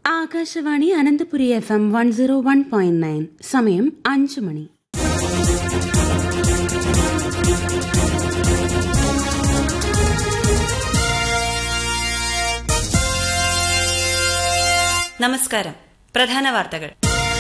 Akashvani Ananthapuri FM 101.9 സമയം 5 മണി. നമസ്കാരം. പ്രധാന വാർത്തകൾ.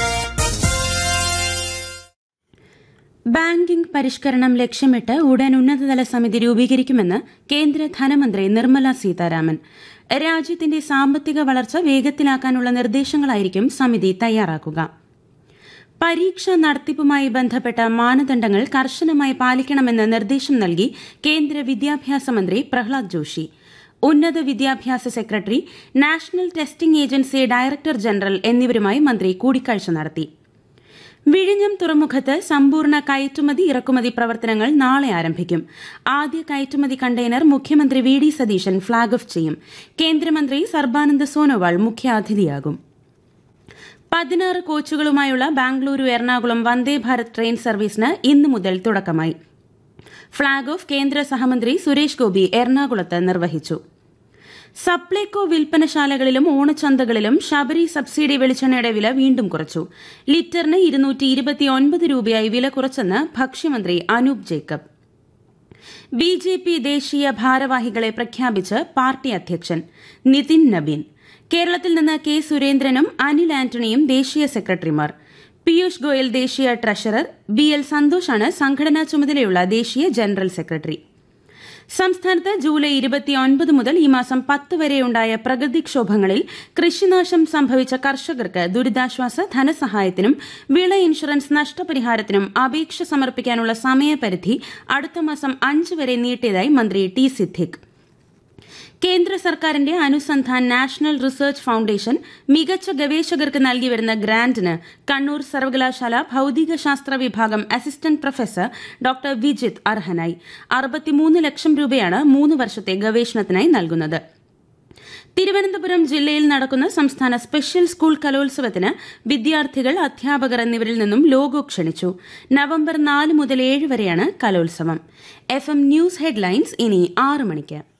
ബാങ്കിംഗ് പരിഷ്കരണം ലക്ഷ്യമിട്ട് ഉടൻ ഉന്നതതല സമിതി രൂപീകരിക്കുമെന്ന് കേന്ദ്ര ധനമന്ത്രി നിർമ്മല സീതാരാമൻ. രാജ്യത്തിന്റെ സാമ്പത്തിക വളർച്ച വേഗത്തിലാക്കാനുള്ള നിർദ്ദേശങ്ങളായിരിക്കും സമിതി തയ്യാറാക്കുക. പരീക്ഷ നടത്തിപ്പുമായി ബന്ധപ്പെട്ട മാനദണ്ഡങ്ങൾ കർശനമായി പാലിക്കണമെന്ന് നിർദ്ദേശം നൽകി കേന്ദ്ര വിദ്യാഭ്യാസ മന്ത്രി പ്രഹ്ലാദ് ജോഷി. ഉന്നത വിദ്യാഭ്യാസ secretary, national testing agency director general എന്നിവരുമായി മന്ത്രി കൂടിക്കാഴ്ച നടത്തി. വിഴിഞ്ഞം തുറമുഖത്ത് സമ്പൂർണ്ണ കയറ്റുമതി ഇറക്കുമതി പ്രവർത്തനങ്ങൾ നാളെ ആരംഭിക്കും. ആദ്യ കയറ്റുമതി കണ്ടെയ്നർ മുഖ്യമന്ത്രി V D Satheesan flag off ചെയ്യും. കേന്ദ്രമന്ത്രി സർബാനന്ദ് സോനോവാൾ മുഖ്യാതിഥിയാകും. 16 കോച്ചുകളുമായുള്ള ബാംഗ്ലൂരു എറണാകുളം വന്ദേ ഭാരത് ട്രെയിൻ സർവീസിന് ഇന്നു മുതൽ തുടക്കമായി. ഫ്ളാഗ് ഓഫ് കേന്ദ്ര സഹമന്ത്രി സുരേഷ് ഗോപി എറണാകുളത്ത് നിർവഹിച്ചു. സപ്ലൈകോ വിൽപ്പനശാലകളിലും ഓണച്ചന്തകളിലും ശബരി സബ്സിഡി വെളിച്ചെണ്ണയുടെ വില വീണ്ടും കുറച്ചു. ലിറ്ററിന് 229 രൂപയായി വില കുറച്ചെന്ന് ഭക്ഷ്യമന്ത്രി അനൂപ് ജേക്കബ്. ബിജെപി ദേശീയ ഭാരവാഹികളെ പ്രഖ്യാപിച്ച് പാർട്ടി അധ്യക്ഷൻ നിതിൻ നബീൻ. കേരളത്തിൽ നിന്ന് കെ സുരേന്ദ്രനും അനിൽ ആന്റണിയും ദേശീയ സെക്രട്ടറിമാർ. പീയൂഷ് ഗോയൽ ദേശീയ ട്രഷറർ. BL സന്തോഷാണ് സംഘടനാ ചുമതലയുള്ള ദേശീയ ജനറൽ സെക്രട്ടറി. സംസ്ഥാനത്ത് ജൂലൈ 29 മുതൽ ഈ മാസം 10 വരെയുണ്ടായ പ്രകൃതിക്ഷോഭങ്ങളിൽ കൃഷിനാശം സംഭവിച്ച കർഷകർക്ക് ദുരിതാശ്വാസ ധനസഹായത്തിനും വിള ഇൻഷുറൻസ് നഷ്ടപരിഹാരത്തിനും അപേക്ഷ സമർപ്പിക്കാനുള്ള സമയപരിധി അടുത്ത മാസം 5 വരെ നീട്ടിയതായി മന്ത്രി ടി സിദ്ദിഖ്. കേന്ദ്ര സർക്കാരിന്റെ അനുസന്ധാൻ നാഷണൽ റിസർച്ച് ഫൌണ്ടേഷൻ മികച്ച ഗവേഷകർക്ക് നൽകിവരുന്ന ഗ്രാന്റിന് കണ്ണൂർ സർവകലാശാല ഭൌതികശാസ്ത്ര വിഭാഗം അസിസ്റ്റന്റ് പ്രൊഫസർ ഡോക്ടർ വിജിത്ത് അർഹനായി. 63 ലക്ഷം രൂപയാണ് 3 വർഷത്തെ ഗവേഷണത്തിനായി നൽകുന്നത്. തിരുവനന്തപുരം ജില്ലയിൽ നടക്കുന്ന സംസ്ഥാന സ്പെഷ്യൽ സ്കൂൾ കലോത്സവത്തിന് വിദ്യാർത്ഥികൾ, അധ്യാപകർ എന്നിവരിൽ നിന്നും ലോഗോ ക്ഷണിച്ചു. നവംബർ 4 മുതൽ 7 വരെയാണ് കലോത്സവം. FM ന്യൂസ് ഹെഡ്ലൈൻസ് ഇനി 6 മണിക്ക്.